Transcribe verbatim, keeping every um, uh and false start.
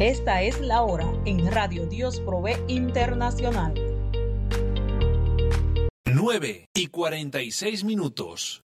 Esta es la hora en Radio Dios Provee Internacional. nueve y cuarenta y seis minutos.